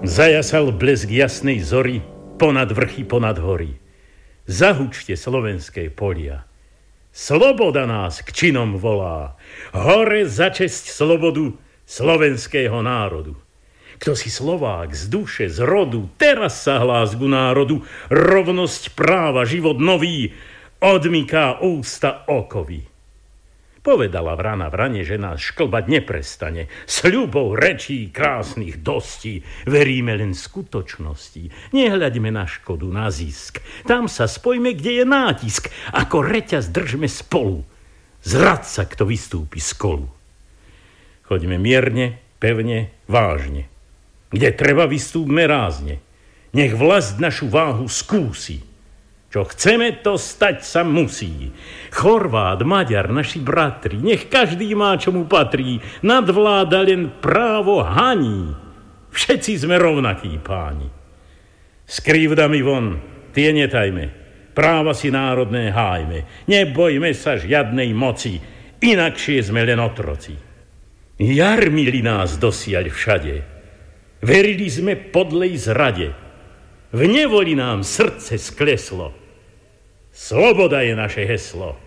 Zajasal blesk jasnej zory ponad vrchy, ponad hory. Zahučte slovenské polia. Sloboda nás k činom volá. Hore za česť slobodu slovenského národu. Kto si Slovák z duše, z rodu, teraz sa hlás ku národu, rovnosť práva, život nový, odmyká ústa okovy. Povedala vrana vrane, že nás šklbať neprestane. Sľubov rečí krásnych dostí. Veríme len skutočnosti. Nehľaďme na škodu, na zisk. Tam sa spojme, kde je nátisk. Ako reťaz držme spolu. Zradca, kto vystúpi z kolu. Choďme mierne, pevne, vážne. Kde treba, vystúpme rázne. Nech vlast našu váhu skúsi. Čo chceme, to stať sa musí. Chorvát, Maďar, naši bratri, nech každý má, čo mu patrí. Nadvláda len právo haní. Všetci sme rovnakí páni. S krivdami von, tie netajme. Práva si národné hájme. Nebojme sa žiadnej moci, inakšie sme len otroci. Jarmili nás dosiaľ všade. Verili sme podlej zrade. V nevoli nám srdce skleslo. Sloboda je naše heslo.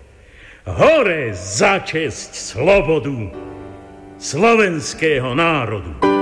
Hore za česť slobodu slovenského národu.